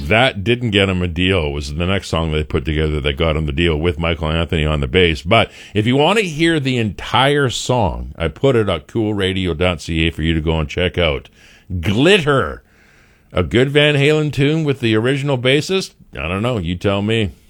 that didn't get him a deal. It was the next song they put together that got him the deal with Michael Anthony on the bass. But if you want to hear the entire song, I put it at coolradio.ca for you to go and check out. Glitter, a good Van Halen tune with the original bassist? I don't know. You tell me.